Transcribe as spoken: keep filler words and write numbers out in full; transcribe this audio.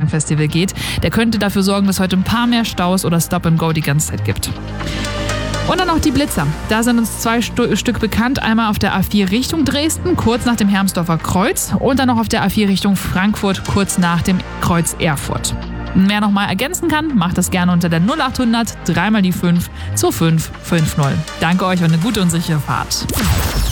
Festival geht. Der könnte dafür sorgen, dass heute ein paar mehr Staus oder Stop and Go die ganze Zeit gibt. Und dann noch die Blitzer. Da sind uns zwei Stu- Stück bekannt. Einmal auf der A vier Richtung Dresden, kurz nach dem Hermsdorfer Kreuz. Und dann noch auf der A vier Richtung Frankfurt, kurz nach dem Kreuz Erfurt. Wer noch mal ergänzen kann, macht das gerne unter der null achthundert drei mal die fünf zwei fünf fünf null. Danke euch und eine gute und sichere Fahrt.